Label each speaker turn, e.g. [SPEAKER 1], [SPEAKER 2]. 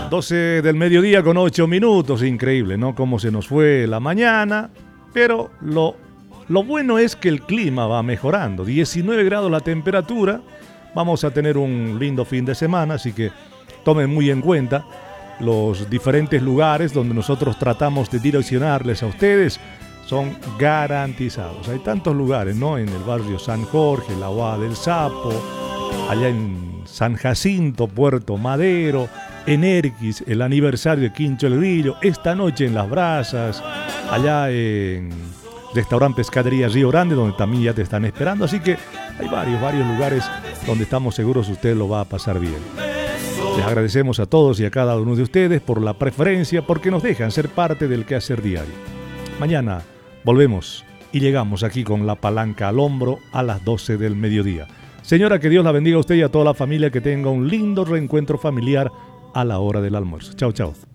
[SPEAKER 1] 12 del mediodía con 8 minutos, increíble, ¿no? Cómo se nos fue la mañana, pero lo bueno es que el clima va mejorando, 19 grados la temperatura, vamos a tener un lindo fin de semana, así que tomen muy en cuenta los diferentes lugares donde nosotros tratamos de direccionarles a ustedes, son garantizados. Hay tantos lugares, ¿no? En el barrio San Jorge, la Guada del Sapo, allá en San Jacinto, Puerto Madero, en Erquis, el aniversario de Quincho el Grillo, esta noche en Las Brasas, allá en Restaurante Pescadería Río Grande, donde también ya te están esperando. Así que hay varios lugares donde estamos seguros usted lo va a pasar bien. Les agradecemos a todos y a cada uno de ustedes por la preferencia, porque nos dejan ser parte del quehacer diario. Mañana volvemos y llegamos aquí con la palanca al hombro a las 12 del mediodía. Señora, que Dios la bendiga a usted y a toda la familia, que tenga un lindo reencuentro familiar a la hora del almuerzo. Chao, chao.